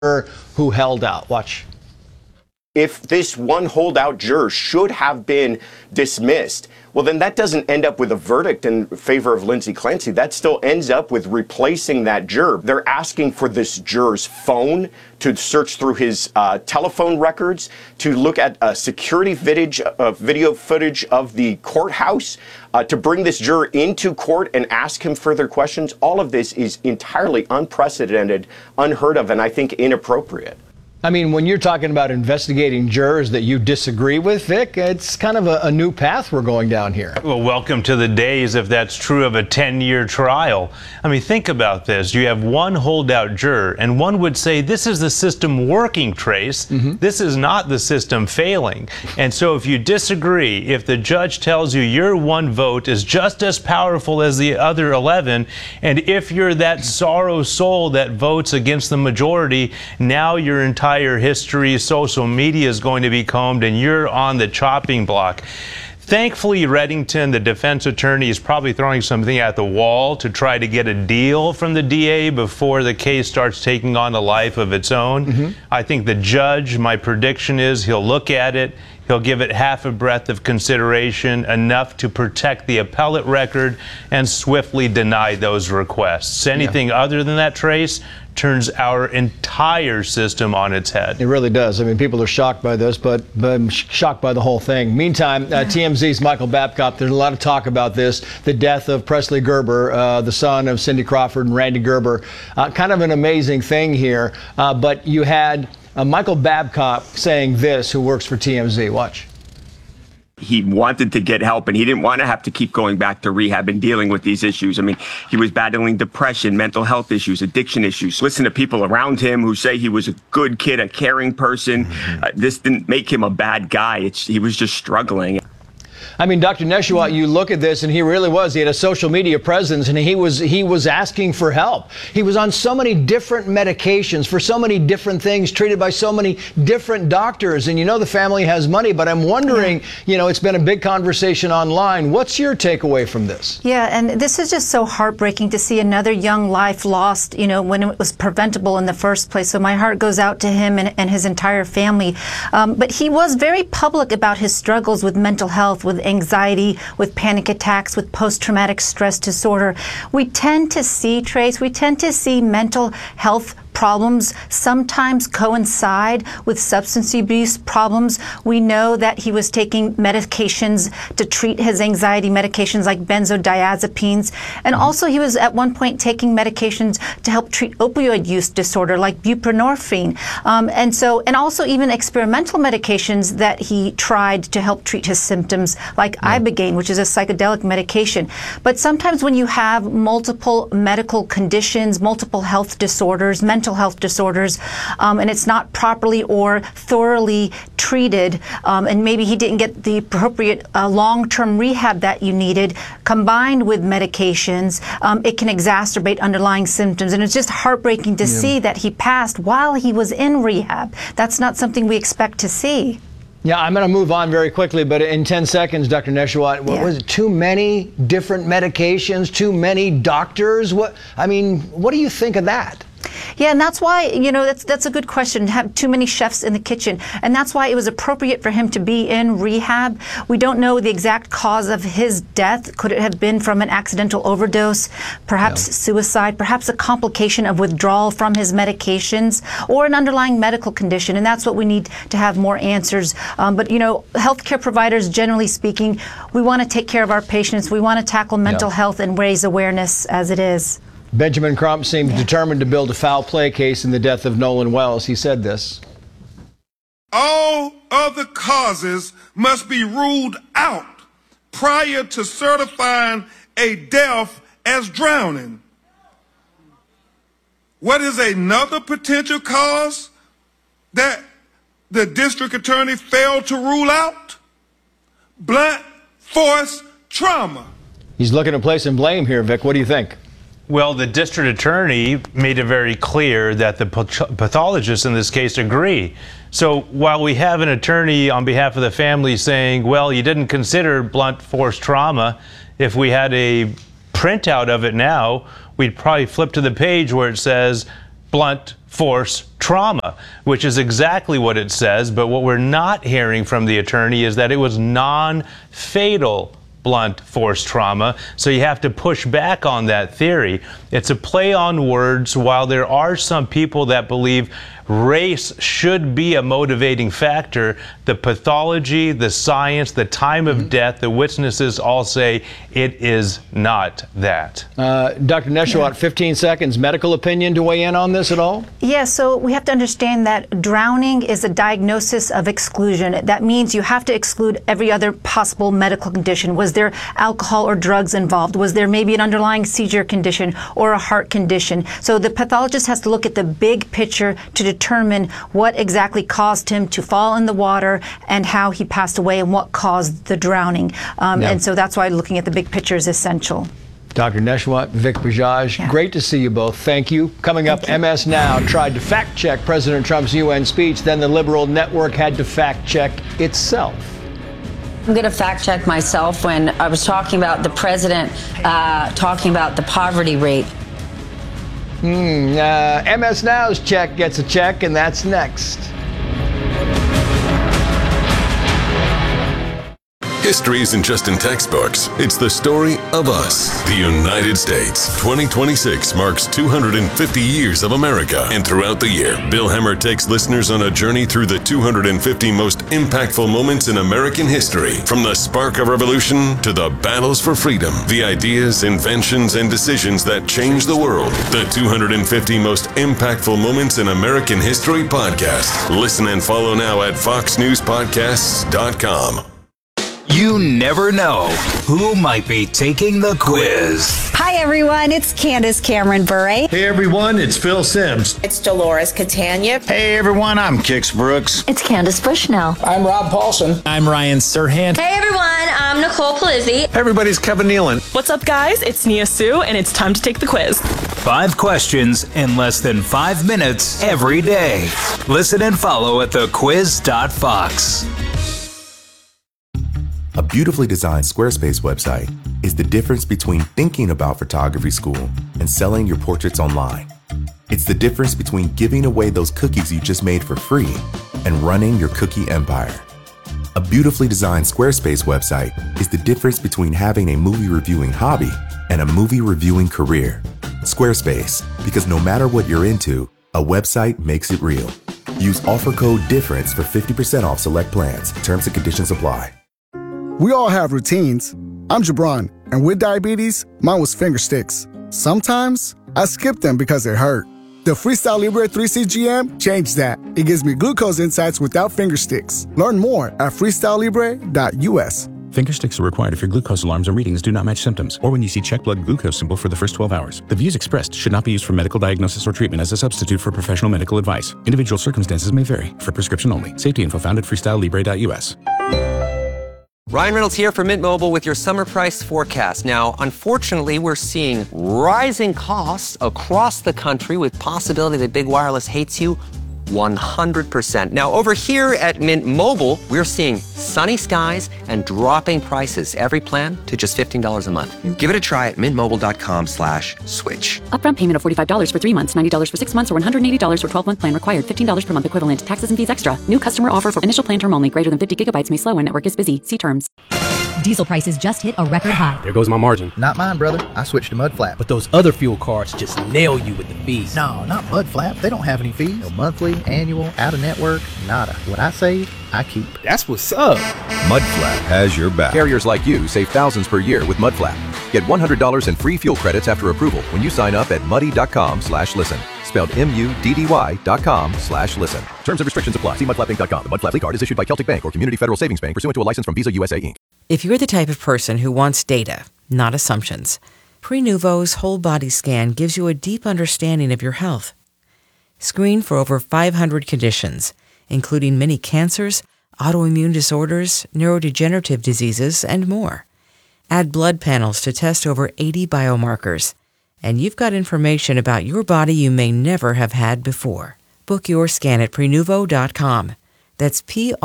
who held out. Watch. If this one holdout juror should have been dismissed, well, then that doesn't end up with a verdict in favor of Lindsay Clancy. That still ends up with replacing that juror. They're asking for this juror's phone to search through his telephone records, to look at security video footage of the courthouse, to bring this juror into court and ask him further questions. All of this is entirely unprecedented, unheard of, and I think inappropriate. I mean, when you're talking about investigating jurors that you disagree with, Vic, it's kind of a new path we're going down here. Well, welcome to the days, if that's true, of a 10-year trial. I mean, think about this. You have one holdout juror, and one would say this is the system working, Trace. This is not the system failing. And so if you disagree, if the judge tells you your one vote is just as powerful as the other 11, and if you're that sorrow soul that votes against the majority, now your entire history, social media is going to be combed, and you're on the chopping block. Thankfully, Reddington, the defense attorney, is probably throwing something at the wall to try to get a deal from the DA before the case starts taking on a life of its own. I think the judge, my prediction is he'll look at it, he'll give it half a breath of consideration, enough to protect the appellate record, and swiftly deny those requests. Anything other than that, Trace, turns our entire system on its head. It really does. I mean, people are shocked by this, but shocked by the whole thing. Meantime, TMZ's Michael Babcock, there's a lot of talk about this, the death of Presley Gerber, the son of Cindy Crawford and Randy Gerber. Kind of an amazing thing here, but you had Michael Babcock saying this, who works for TMZ. Watch. He wanted to get help, and he didn't want to have to keep going back to rehab and dealing with these issues. I mean, he was battling depression, mental health issues, addiction issues. Listen to people around him who say he was a good kid, a caring person. This didn't make him a bad guy. He was just struggling. I mean, Dr. Nesheiwat, you look at this, and he really was. He had a social media presence, and he was asking for help. He was on so many different medications for so many different things, treated by so many different doctors. And you know the family has money, but I'm wondering, you know, it's been a big conversation online. What's your takeaway from this? Yeah, and this is just so heartbreaking to see another young life lost, you know, when it was preventable in the first place. So my heart goes out to him and his entire family. But he was very public about his struggles with mental health, with anxiety, with panic attacks, with post-traumatic stress disorder. We tend to see, Trace, mental health problems sometimes coincide with substance abuse problems. We know that he was taking medications to treat his anxiety, medications like benzodiazepines, and also he was at one point taking medications to help treat opioid use disorder like buprenorphine, and also even experimental medications that he tried to help treat his symptoms like Ibogaine, which is a psychedelic medication. But sometimes when you have multiple medical conditions, multiple health disorders, mental health disorders, and it's not properly or thoroughly treated, and maybe he didn't get the appropriate long-term rehab that you needed, combined with medications, it can exacerbate underlying symptoms. And it's just heartbreaking to see that he passed while he was in rehab. That's not something we expect to see. Yeah, I'm going to move on very quickly, but in 10 seconds, Dr. Nesheiwat, what was it? Too many different medications, too many doctors? What do you think of that? Yeah, and that's why, you know, that's a good question, to have too many chefs in the kitchen. And that's why it was appropriate for him to be in rehab. We don't know the exact cause of his death. Could it have been from an accidental overdose, perhaps suicide, perhaps a complication of withdrawal from his medications, or an underlying medical condition? And that's what we need to have more answers. But, you know, healthcare providers, generally speaking, we want to take care of our patients. We want to tackle mental health and raise awareness as it is. Benjamin Crump seems determined to build a foul play case in the death of Nolan Wells. He said this. All other causes must be ruled out prior to certifying a death as drowning. What is another potential cause that the district attorney failed to rule out? Blunt force trauma. He's looking to place some blame here, Vic. What do you think? Well, the district attorney made it very clear that the pathologists in this case agree. So while we have an attorney on behalf of the family saying, well, you didn't consider blunt force trauma, if we had a printout of it now, we'd probably flip to the page where it says blunt force trauma, which is exactly what it says. But what we're not hearing from the attorney is that it was non-fatal blunt force trauma. So you have to push back on that theory. It's a play on words. While there are some people that believe race should be a motivating factor, the pathology, the science, the time of death, the witnesses all say it is not that. Dr. Nesheiwat, 15 seconds, medical opinion to weigh in on this at all? Yeah, so we have to understand that drowning is a diagnosis of exclusion. That means you have to exclude every other possible medical condition. Was there alcohol or drugs involved? Was there maybe an underlying seizure condition or a heart condition? So the pathologist has to look at the big picture to determine what exactly caused him to fall in the water and how he passed away and what caused the drowning. And so that's why looking at the big picture is essential. Dr. Nesheiwat, Vic Bajaj, great to see you both. Thank you. Coming up, MS Now tried to fact-check President Trump's UN speech, then the liberal network had to fact-check itself. I'm going to fact-check myself when I was talking about the president talking about the poverty rate. MS Now's check gets a check, and that's next. History isn't just in textbooks. It's the story of us, the United States. 2026 marks 250 years of America. And throughout the year, Bill Hemmer takes listeners on a journey through the 250 most impactful moments in American history. From the spark of revolution to the battles for freedom, the ideas, inventions, and decisions that changed the world. The 250 most impactful moments in American history podcast. Listen and follow now at foxnewspodcasts.com. You never know who might be taking the quiz. Hi, everyone. It's Candace Cameron Bure. Hey, everyone. It's Phil Sims. It's Dolores Catania. Hey, everyone. I'm Kix Brooks. It's Candace Bushnell. I'm Rob Paulson. I'm Ryan Serhant. Hey, everyone. I'm Nicole Palizzi. Hey, everybody. It's Kevin Nealon. What's up, guys? It's Nia Sue, and it's time to take the quiz. 5 questions in less than 5 minutes every day. Listen and follow at thequiz.fox. A beautifully designed Squarespace website is the difference between thinking about photography school and selling your portraits online. It's the difference between giving away those cookies you just made for free and running your cookie empire. A beautifully designed Squarespace website is the difference between having a movie reviewing hobby and a movie reviewing career. Squarespace, because no matter what you're into, a website makes it real. Use offer code DIFFERENCE for 50% off select plans. Terms and conditions apply. We all have routines. I'm Jabron, and with diabetes, mine was finger sticks. Sometimes I skip them because they hurt. The Freestyle Libre 3CGM changed that. It gives me glucose insights without finger sticks. Learn more at freestylelibre.us. Finger sticks are required if your glucose alarms or readings do not match symptoms, or when you see check blood glucose symbol for the first 12 hours. The views expressed should not be used for medical diagnosis or treatment as a substitute for professional medical advice. Individual circumstances may vary. For prescription only. Safety info found at freestylelibre.us. Ryan Reynolds here for Mint Mobile with your summer price forecast. Now, unfortunately, we're seeing rising costs across the country with possibility that big wireless hates you 100%. Now, over here at Mint Mobile, we're seeing sunny skies and dropping prices. Every plan to just $15 a month. Give it a try at mintmobile.com/switch. Upfront payment of $45 for 3 months, $90 for 6 months, or $180 for 12-month plan required. $15 per month equivalent. Taxes and fees extra. New customer offer for initial plan term only. Greater than 50 gigabytes may slow when network is busy. See terms. Diesel prices just hit a record high. There goes my margin. Not mine, brother. I switched to Mudflap. But those other fuel cards just nail you with the fees. No, not Mudflap. They don't have any fees. No monthly, annual, out-of-network, nada. What I save, I keep. That's what's up. Mudflap has your back. Carriers like you save thousands per year with Mudflap. Get $100 in free fuel credits after approval when you sign up at muddy.com/listen. Spelled MUDDY.com/listen. Terms and restrictions apply. See mudflappinc.com. The Mudflap card is issued by Celtic Bank or Community Federal Savings Bank pursuant to a license from Visa USA Inc. If you're the type of person who wants data, not assumptions, Prenuvo's whole body scan gives you a deep understanding of your health. Screen for over 500 conditions, including many cancers, autoimmune disorders, neurodegenerative diseases, and more. Add blood panels to test over 80 biomarkers. And you've got information about your body you may never have had before. Book your scan at Prenuvo.com. That's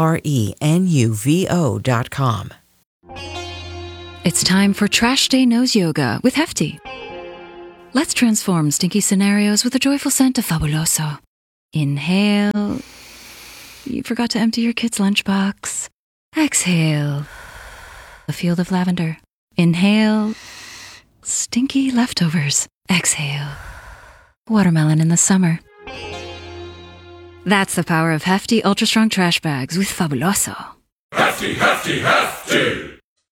Prenuvo.com. It's time for Trash Day Nose Yoga with Hefty. Let's transform stinky scenarios with a joyful scent of Fabuloso. Inhale. You forgot to empty your kid's lunchbox. Exhale. A field of lavender. Inhale. Stinky leftovers. Exhale. Watermelon in the summer. That's the power of hefty, ultra-strong trash bags with Fabuloso. Hefty, hefty, hefty!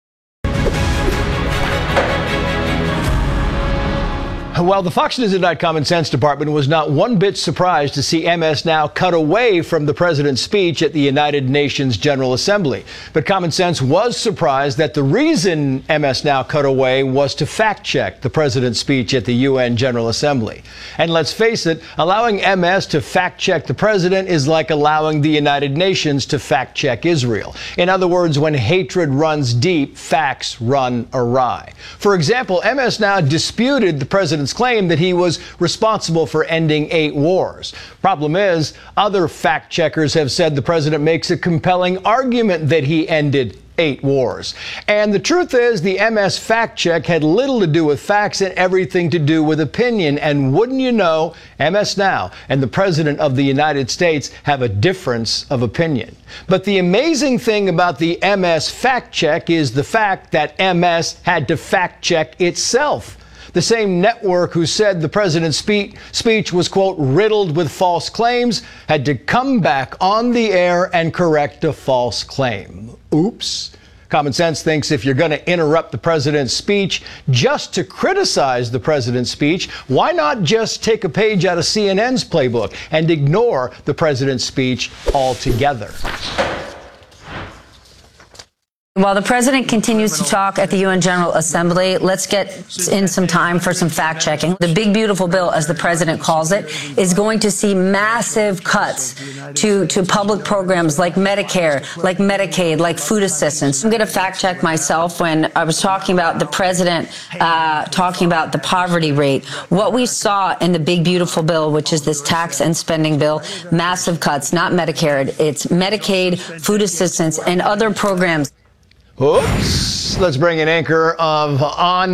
Well, the Fox News at Night Common Sense Department was not one bit surprised to see MS Now cut away from the president's speech at the United Nations General Assembly. But Common Sense was surprised that the reason MS Now cut away was to fact-check the president's speech at the UN General Assembly. And let's face it, allowing MS to fact-check the president is like allowing the United Nations to fact-check Israel. In other words, when hatred runs deep, facts run awry. For example, MS Now disputed the president's claim that he was responsible for ending 8 wars. Problem is, other fact checkers have said the president makes a compelling argument that he ended 8 wars. And the truth is, the MS fact check had little to do with facts and everything to do with opinion. And wouldn't you know, MS Now and the President of the United States have a difference of opinion. But the amazing thing about the MS fact check is the fact that MS had to fact check itself. The same network who said the president's speech was, quote, riddled with false claims, had to come back on the air and correct a false claim. Oops. Common Sense thinks if you're going to interrupt the president's speech just to criticize the president's speech, why not just take a page out of CNN's playbook and ignore the president's speech altogether? While the president continues to talk at the UN General Assembly, let's get in some time for some fact checking. The big beautiful bill, as the president calls it, is going to see massive cuts to public programs like Medicare, like Medicaid, like food assistance. I'm going to fact check myself when I was talking about the president talking about the poverty rate. What we saw in the big beautiful bill, which is this tax and spending bill, massive cuts, not Medicare. It's Medicaid, food assistance, and other programs. Oops. Let's bring in anchor of On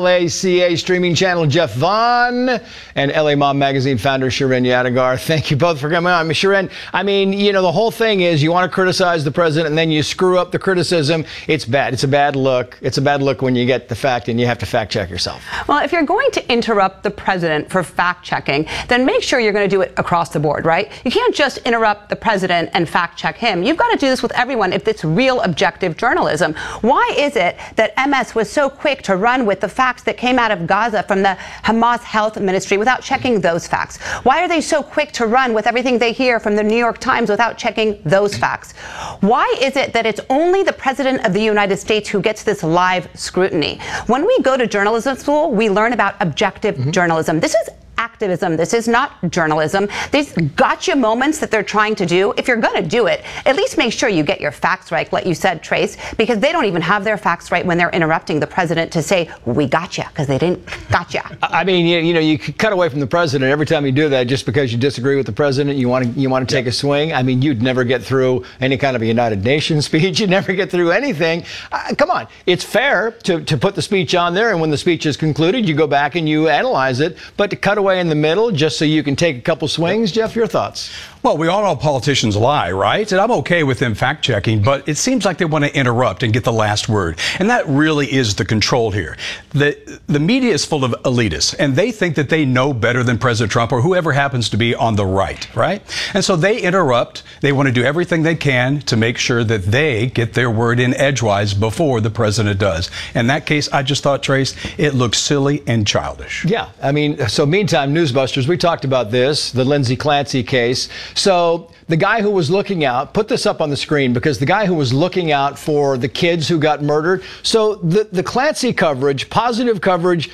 LACA streaming channel, Jeff Vaughn, and LA Mom Magazine founder, Shirin Yadigar. Thank you both for coming on. Shirin, I mean, you know, the whole thing is you want to criticize the president and then you screw up the criticism. It's bad. It's a bad look. It's a bad look when you get the fact and you have to fact check yourself. Well, if you're going to interrupt the president for fact checking, then make sure you're going to do it across the board, right? You can't just interrupt the president and fact check him. You've got to do this with everyone if it's real objective journalism. Why is it that MS was so quick to run with the facts that came out of Gaza from the Hamas Health Ministry without checking those facts? Why are they so quick to run with everything they hear from the New York Times without checking those facts? Why is it that it's only the President of the United States who gets this live scrutiny? When we go to journalism school, we learn about objective journalism. This is activism. This is not journalism. These gotcha moments that they're trying to do, if you're going to do it, at least make sure you get your facts right, like you said, Trace, because they don't even have their facts right when they're interrupting the president to say, we gotcha, because they didn't gotcha. I mean, you know, you cut away from the president every time you do that just because you disagree with the president, you want to take a swing. I mean, you'd never get through any kind of a United Nations speech. You'd never get through anything. Come on. It's fair to put the speech on there, and when the speech is concluded, you go back and you analyze it, but to cut away in the middle just so you can take a couple swings. Jeff, your thoughts? Well, we all know politicians lie, right? And I'm okay with them fact checking, but it seems like they want to interrupt and get the last word. And that really is the control here. The media is full of elitists, and they think that they know better than President Trump or whoever happens to be on the right? And so they interrupt. They want to do everything they can to make sure that they get their word in edgewise before the president does. In that case, I just thought, Trace, it looks silly and childish. Yeah. I mean, so meantime, Newsbusters, we talked about this, the Lindsay Clancy case. So the guy who was looking out, put this up on the screen, because the guy who was looking out for the kids who got murdered. So the Clancy coverage, positive coverage,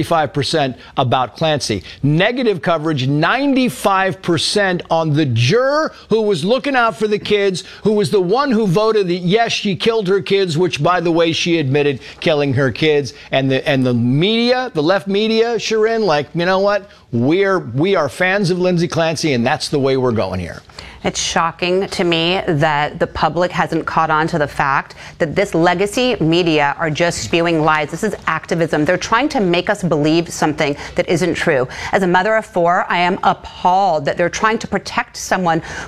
65% about Clancy. Negative coverage, 95% on the juror who was looking out for the kids, who was the one who voted that, yes, she killed her kids, which, by the way, she admitted killing her kids. And the media, the left media, Shirin, like, you know what? We are fans of Lindsay Clancy, and that's the way we're going. going here. It's shocking to me that the public hasn't caught on to the fact that this legacy media are just spewing lies. This is activism. They're trying to make us believe something that isn't true. As a mother of 4, I am appalled that they're trying to protect someone